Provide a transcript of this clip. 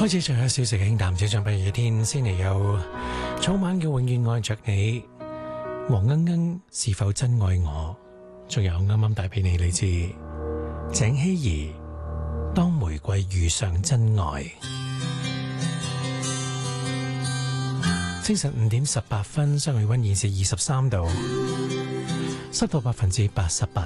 開始最後一小時嘅輕淡，這場不如嘅天，先嚟有草蜢嘅永遠愛着你，黃鶯鶯是否真愛我？仲有啱啱帶俾你嚟自鄭希怡，當玫瑰遇上真愛。清晨5點18分，相對溫現時23度，濕度88%。